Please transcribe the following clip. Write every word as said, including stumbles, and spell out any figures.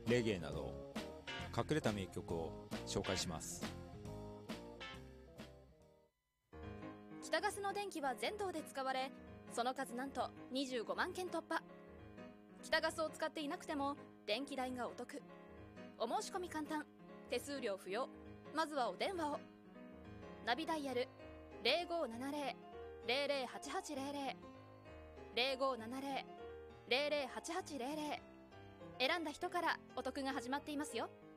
レゲエなど隠れた名曲を紹介します。 北ガスの電気は全道で使われ、その数なんとにじゅうごまんけん突破。北ガスを使っていなくても電気代がお得。お申し込み簡単、手数料不要。まずはお電話を。ナビダイヤル ゼロごーななゼロ ゼロゼロはちはちゼロゼロ ゼロごーななゼロ ゼロゼロはちはちゼロゼロ 選んだ人からお得が始まっていますよ。